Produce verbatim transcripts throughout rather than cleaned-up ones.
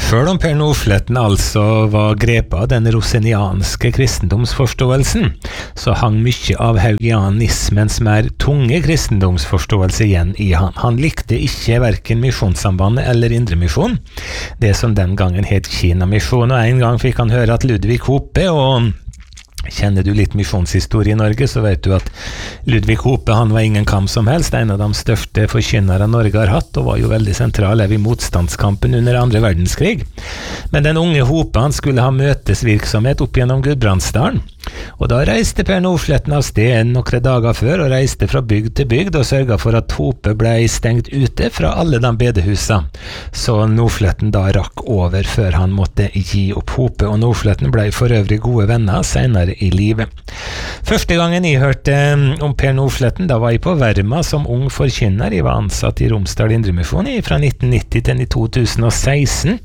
Selv om Per Nordfletten altså var grepet av den rosenianske kristendomsforståelsen, så hang mye av haugianismens mer tunge kristendomsforståelse igjen i han. Han likte ikke hverken misjonssambandet eller indremisjon, det som den gangen het Kina-misjon, og en gang fikk han høre at Ludvig Hope, og kjenner du litt misjonshistorie i Norge, så vet du at Ludvig Hope, han var ingen kam som helst, en av de største forkynnere Norge har hatt, og var jo veldig sentral i motstandskampen under andre verdenskrig. Men den unge Hope, han skulle ha møtesvirksomhet opp gjennom Gudbrandsdalen, og da reiste Per Nordfletten av sted noen dager før, og reiste fra bygd til bygd, og sørget for at Hope ble stengt ute fra alle de bedehusa, så Nordfletten da rakk over før han måtte gi opp. Hope og Nordfletten ble for øvrig gode venner senere i livet. Første gangen jeg hørte om Per Nordfletten, da var jeg på Verma som ung forkynner. Jeg var ansatt i Romsdal Indremisjon fra nitten nitti til to tusen og seksten.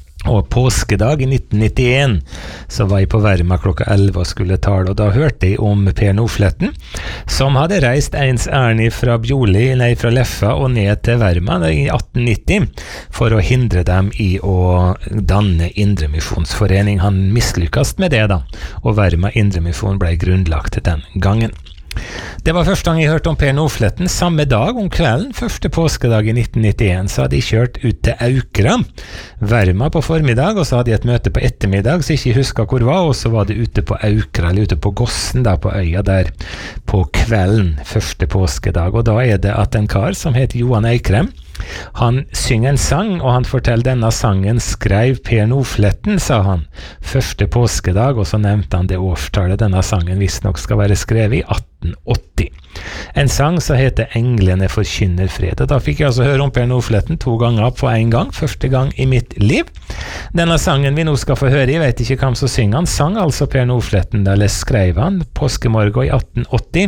Og påskedag i nitten nittien så var jeg på Verma klokka elleve og skulle tale, og da hørte jeg om Per Nordfletten, som hadde reist ens ærend fra Bjorli, nei, fra Leffa og ned til Verma i atten nitti, for å hindre dem i å danne Indremisjonsforening. Han mislykkes med det da, og Verma Indremisjon ble grunnlagt den gangen. Det var første gang jeg hørte om Per Nordfletten. Samme dag om kvelden, første påskedag i nitten nittien, så hadde jeg kjørt ut til Aukra, Verma på formiddag, og så hadde jeg et møte på ettermiddag, så jeg ikke husker hvor var, og så var det ute på Aukra, eller ute på Gossen, da på øya der, på kvelden, første påskedag, og da er det at en kar som heter Johan Eikrem, han synger en sang, og han forteller denne sangen skrev Per Nordfletten, sa han, første påskedag, og så nevnte han det årstallet denne sangen visst nok skal være skrevet i atten åtti. En sang som heter Englene forkynner fred, og da fikk jeg altså høre om Per Nordfletten to ganger på en gang, første gang i mitt liv. Denne sangen vi nå skal få høre, jeg vet ikke hvem som synger han, sang altså Per Nordfletten, eller skrev han, påskemorgen i atten åtti.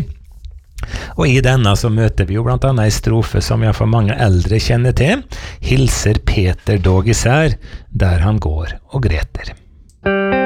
Og i denne så møter vi jo blant annet en strofe som jeg for mange eldre kjenner til, hilser Peter dog især, der han går og greter.